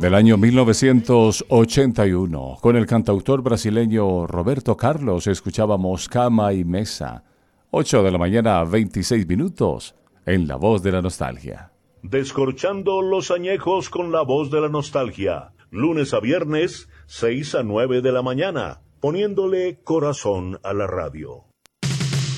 del año 1981. Con el cantautor brasileño Roberto Carlos escuchábamos Cama y Mesa. 8 de la mañana, 26 minutos, en La Voz de la Nostalgia. Descorchando los añejos con La Voz de la Nostalgia. Lunes a viernes, 6 a 9 de la mañana, poniéndole corazón a la radio.